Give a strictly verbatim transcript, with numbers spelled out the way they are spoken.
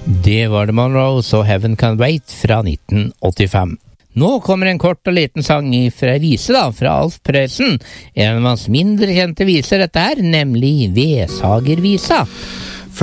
Det var The Monroes og Heaven Can Wait fra nitten åttifem. Nå kommer en kort og liten sang fra en vise da, fra Alf Prøysen. En av hans mindre kjente viser dette her, nemlig Vedsagervisa.